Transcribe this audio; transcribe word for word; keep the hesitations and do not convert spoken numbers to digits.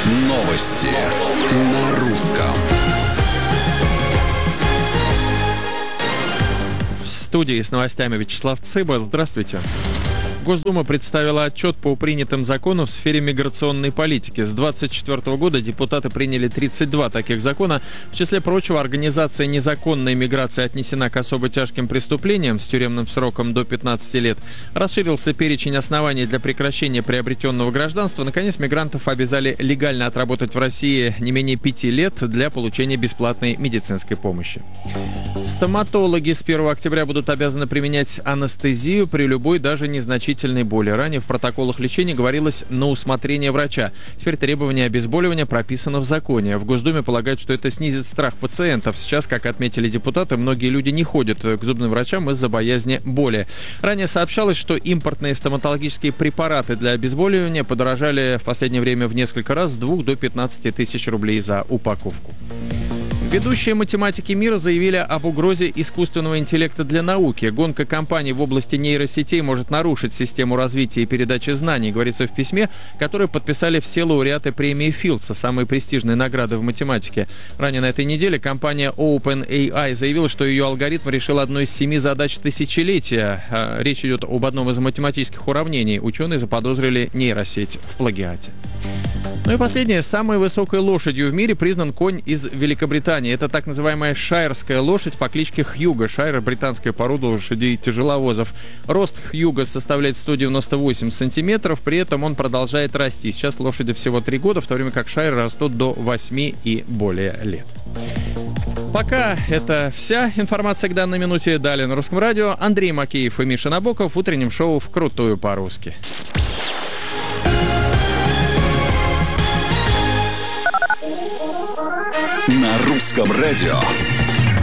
Новости на русском. В студии с новостями Вячеслав Цыба. Здравствуйте. Госдума представила отчет по принятым законам в сфере миграционной политики. С двадцать четвёртого года депутаты приняли тридцать два таких закона. В числе прочего, организация незаконной миграции отнесена к особо тяжким преступлениям с тюремным сроком до пятнадцати лет. Расширился перечень оснований для прекращения приобретенного гражданства. Наконец, мигрантов обязали легально отработать в России не менее пяти лет для получения бесплатной медицинской помощи. Стоматологи с первого октября будут обязаны применять анестезию при любой, даже незначительной боли. Ранее в протоколах лечения говорилось «на усмотрение врача». Теперь требование обезболивания прописано в законе. В Госдуме полагают, что это снизит страх пациентов. Сейчас, как отметили депутаты, многие люди не ходят к зубным врачам из-за боязни боли. Ранее сообщалось, что импортные стоматологические препараты для обезболивания подорожали в последнее время в несколько раз, с двух до пятнадцати тысяч рублей за упаковку. Ведущие математики мира заявили об угрозе искусственного интеллекта для науки. Гонка компаний в области нейросетей может нарушить систему развития и передачи знаний, говорится в письме, которое подписали все лауреаты премии Филдса, самой престижной награды в математике. Ранее на этой неделе компания OpenAI заявила, что ее алгоритм решил одну из семи задач тысячелетия. Речь идет об одном из математических уравнений. Ученые заподозрили нейросеть в плагиате. Ну и последнее. Самой высокой лошадью в мире признан конь из Великобритании. Это так называемая шайрская лошадь по кличке Хьюго. Шайр — британская порода лошадей-тяжеловозов. Рост Хьюго составляет сто девяносто восемь сантиметров, при этом он продолжает расти. Сейчас лошади всего три года, в то время как шайры растут до восьми и более лет. Пока это вся информация к данной минуте. Далее на Русском радио Андрей Макеев и Миша Набоков в утреннем шоу «Вкрутую по-русски». На Русском радио